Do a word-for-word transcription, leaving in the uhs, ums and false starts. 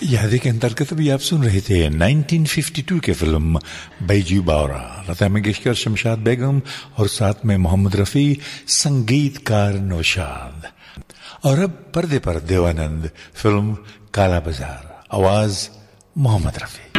यादें के अंतर्गत भी आप सुन रहे थे नाइनटीन फिफ्टी टू के फिल्म बैजू बावरा, लता मंगेशकर, शमशाद बेगम और साथ में मोहम्मद रफी, संगीतकार नौशाद। और अब पर्दे पर देवानंद, फिल्म काला बाजार, आवाज मोहम्मद रफी।